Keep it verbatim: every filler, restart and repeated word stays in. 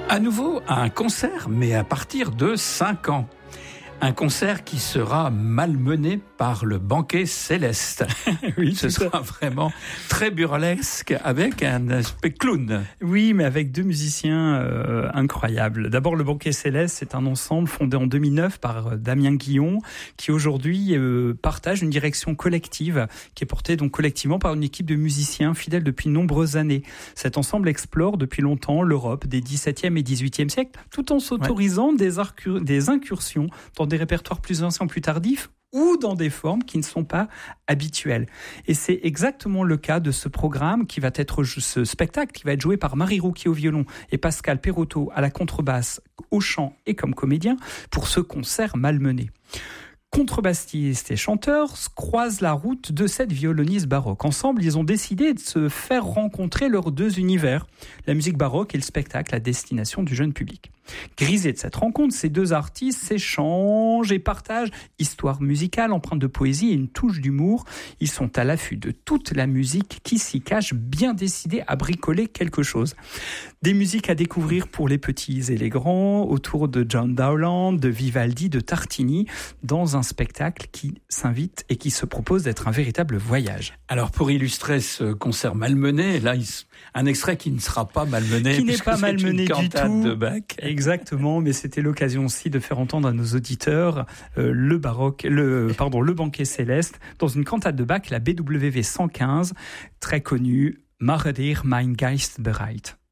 À nouveau, un concert, mais à partir de cinq ans. Un concert qui sera malmené par le banquet céleste. Oui, ce sera vraiment très burlesque avec un aspect clown. Oui, mais avec deux musiciens euh, incroyables. D'abord, le banquet céleste, c'est un ensemble fondé en deux mille neuf par Damien Guillon, qui aujourd'hui euh, partage une direction collective qui est portée donc collectivement par une équipe de musiciens fidèles depuis de nombreuses années. Cet ensemble explore depuis longtemps l'Europe des dix-septième et dix-huitième siècles, tout en s'autorisant ouais. des, arcur- des incursions dans des répertoires plus anciens, plus tardifs, ou dans des formes qui ne sont pas habituelles. Et c'est exactement le cas de ce programme qui va être, ce spectacle qui va être joué par Marie Rouquier au violon et Pascal Perotto à la contrebasse, au chant et comme comédien pour ce concert malmené. Contrebassistes et chanteurs croisent la route de cette violoniste baroque. Ensemble, ils ont décidé de se faire rencontrer leurs deux univers, la musique baroque et le spectacle à destination du jeune public. Grisés de cette rencontre, ces deux artistes s'échangent et partagent histoire musicale, empreinte de poésie et une touche d'humour. Ils sont à l'affût de toute la musique qui s'y cache, bien décidés à bricoler quelque chose. Des musiques à découvrir pour les petits et les grands, autour de John Dowland, de Vivaldi, de Tartini, dans un spectacle qui s'invite et qui se propose d'être un véritable voyage. Alors pour illustrer ce concert malmené, là, un extrait qui ne sera pas malmené, qui n'est pas malmené du tout. De Bach. Exactement, mais c'était l'occasion aussi de faire entendre à nos auditeurs euh, le baroque, le pardon, le banquet céleste dans une cantate de Bach, la B W V cent quinze, très connue, Mach dir mein Geist bereit.